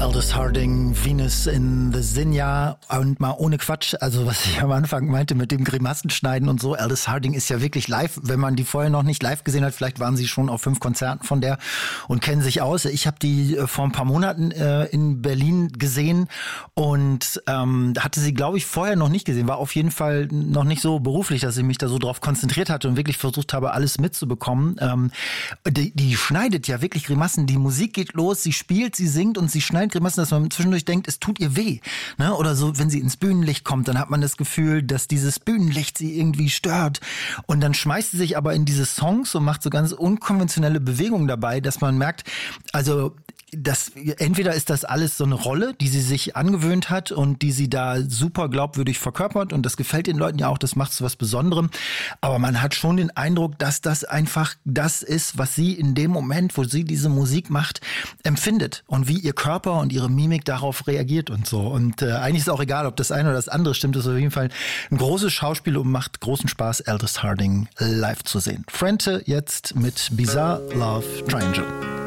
Aldous Harding, Venus in the Zinja. Und mal ohne Quatsch, also was ich am Anfang meinte mit dem Grimassenschneiden und so, Aldous Harding ist ja wirklich live, wenn man die vorher noch nicht live gesehen hat, vielleicht waren sie schon auf 5 Konzerten von der und kennen sich aus. Ich habe die vor ein paar Monaten in Berlin gesehen und hatte sie, glaube ich, vorher noch nicht gesehen. War auf jeden Fall noch nicht so beruflich, dass ich mich da so drauf konzentriert hatte und wirklich versucht habe, alles mitzubekommen. Die schneidet ja wirklich Grimassen. Die Musik geht los, sie spielt, sie singt und sie schneidet Grimassen, dass man zwischendurch denkt, es tut ihr weh. Ne? Oder so, wenn sie ins Bühnenlicht kommt, dann hat man das Gefühl, dass dieses Bühnenlicht sie irgendwie stört. Und dann schmeißt sie sich aber in diese Songs und macht so ganz unkonventionelle Bewegungen dabei, dass man merkt, also entweder ist das alles so eine Rolle, die sie sich angewöhnt hat und die sie da super glaubwürdig verkörpert und das gefällt den Leuten ja auch, das macht zu was Besonderem, aber man hat schon den Eindruck, dass das einfach das ist, was sie in dem Moment, wo sie diese Musik macht, empfindet und wie ihr Körper und ihre Mimik darauf reagiert und so und eigentlich ist auch egal, ob das eine oder das andere stimmt, das ist auf jeden Fall ein großes Schauspiel und macht großen Spaß, Aldous Harding live zu sehen. Frente jetzt mit Bizarre Love Triangle.